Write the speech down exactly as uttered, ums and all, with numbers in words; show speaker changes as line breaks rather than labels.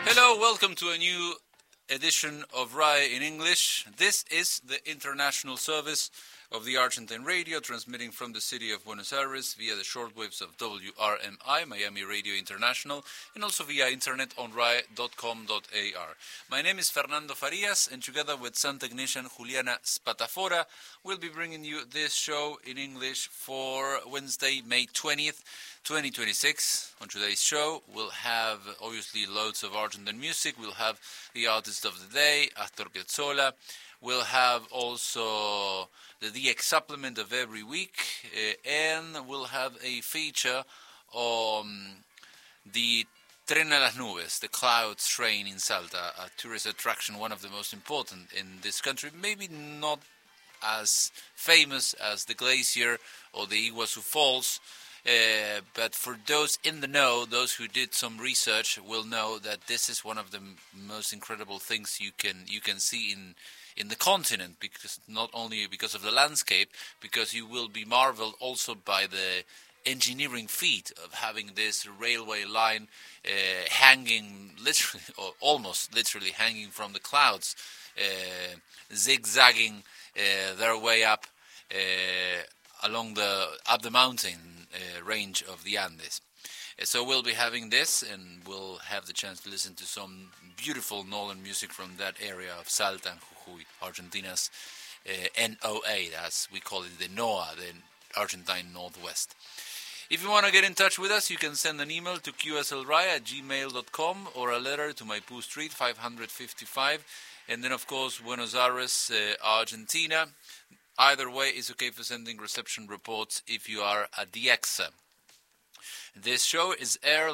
Hello, welcome to a new edition of R A I in English. This is the international service of the Argentine radio, transmitting from the city of Buenos Aires via the shortwaves of W R M I, Miami Radio International, and also via internet on R A I dot com dot A R. My name is Fernando Farias, and together with sound technician Juliana Spatafora, we'll be bringing you this show in English for Wednesday, May twentieth, twenty twenty-six. On today's show, we'll have obviously loads of Argentine music. We'll have the artist of the day, Astor Piazzolla. We'll have also the D X supplement of every week, uh, and we'll have a feature on the Tren a las Nubes, the Clouds train in Salta, a tourist attraction, one of the most important in this country, maybe not as famous as the glacier or the Iguazu Falls, uh, but for those in the know, those who did some research will know that this is one of the m- most incredible things you can you can see in in the continent, because not only because of the landscape, because you will be marveled also by the engineering feat of having this railway line uh, hanging literally, or almost literally hanging from the clouds, uh, zigzagging uh, their way up uh, along the up the mountain uh, range of the Andes. So we'll be having this, and we'll have the chance to listen to some beautiful northern music from that area of Salta and Jujuy, Argentina's uh, N O A, as we call it, the N O A, the Argentine Northwest. If you want to get in touch with us, you can send an email to q s l r i at gmail dot com or a letter to Maipú Street, five fifty-five, and then, of course, Buenos Aires, uh, Argentina. Either way is okay for sending reception reports if you are a D Xer. This show is aired